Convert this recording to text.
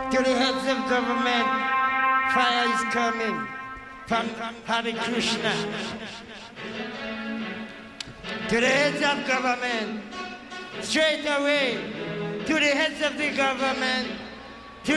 To the heads of government, fire is coming from Hare Krishna. To the heads of government, straight away, to the heads of the government,